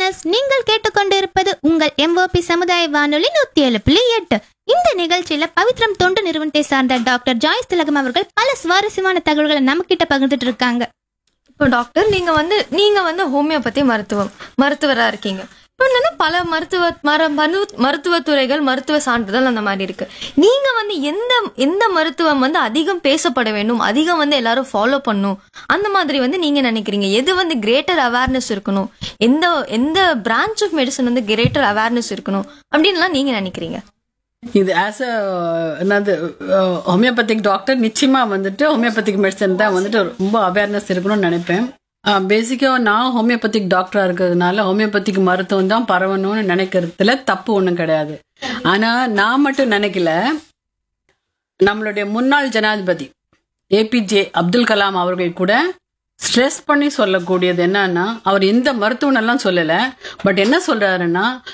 Listeners, நீங்கள் கேட்டுக்கொண்டிருப்பது உங்கள் எம்ஓபி சமுதாய வானொலி 107.8. இந்த நிகழ்ச்சியில பவித்ரம் தொண்டு நிறுவனத்தை சார்ந்த டாக்டர் ஜாய்ஸ் திலகம் அவர்கள் பல சுவாரஸ்யமான தகவல்களை நம்ம கிட்ட பகிர்ந்துட்டு இருக்காங்க. இப்போ டாக்டர், நீங்க வந்து ஹோமியோபதி மருத்துவரா இருக்கீங்க. இப்போ என்னன்னா பல மருத்துவ துறைகள், மருத்துவ சான்றிதழ் அந்த மாதிரி இருக்கு. நீங்க வந்து எந்த மருத்துவம் வந்து அதிகம் பேசப்பட வேண்டும், அதிகம் வந்து எல்லாரும் ஃபாலோ பண்ணும், அந்த மாதிரி வந்து நீங்க நினைக்கிறீங்க? எது வந்து கிரேட்டர் அவேர்னஸ் இருக்கணும், எந்த பிரான்ச் ஆஃப் மெடிசன் வந்து கிரேட்டர் அவேர்னஸ் இருக்கணும் அப்படின்லாம் நீங்க நினைக்கிறீங்க? இது ஆஸ் என்னது ஹோமியோபதிக் டாக்டர் நிச்சயமா வந்துட்டு ஹோமியோபதிக் மெடிசன் தான் வந்துட்டு ரொம்ப அவேர்னஸ் இருக்கணும்னு நினைப்பேன். பேசிக்காக நான் ஹோமியோபதிக் டாக்டராக இருக்கிறதுனால ஹோமியோபதிக் மருத்துவம் தான் பரவணும்னு நினைக்கிறதுல தப்பு ஒன்றும் கிடையாது. ஆனால் நான் மட்டும் நினைக்கல, நம்மளுடைய முன்னாள் ஜனாதிபதி ஏபிஜே அப்துல் கலாம் அவர்கள் கூட ஸ்ட்ரெஸ் பண்ணி சொல்லக்கூடியது என்னன்னா, அவர் எந்த மருத்துவம் எல்லாம் சொல்லலை, பட் என்ன சொல்றாருன்னா,